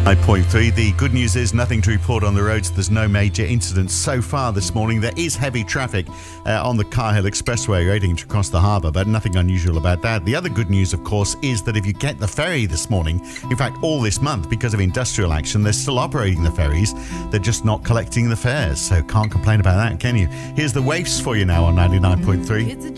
9.3. The good news is nothing to report on the roads. There's no major incidents so far this morning. There is heavy traffic on the Cahill Expressway heading across the harbour, but nothing unusual about that. The other good news, of course, is that if you get the ferry this morning, in fact, all this month, because of industrial action, they're still operating the ferries. They're just not collecting the fares, so can't complain about that, can you? Here's the waifs for you now on 99.3.